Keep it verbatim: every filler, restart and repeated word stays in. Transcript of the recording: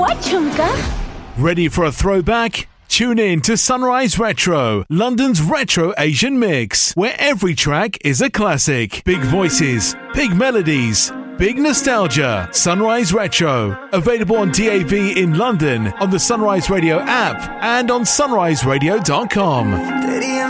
Chumka. Ready for a throwback? Tune in to Sunrise Retro, London's retro Asian mix, where every track is a classic. Big voices, big melodies, big nostalgia. Sunrise Retro. Available on D A B in London, on the Sunrise Radio app, and on sunrise radio dot com.